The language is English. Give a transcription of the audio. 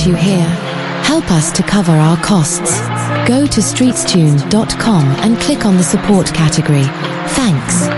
you hear. Help us to cover our costs. Go to streetstune.com and click on the support category. Thanks.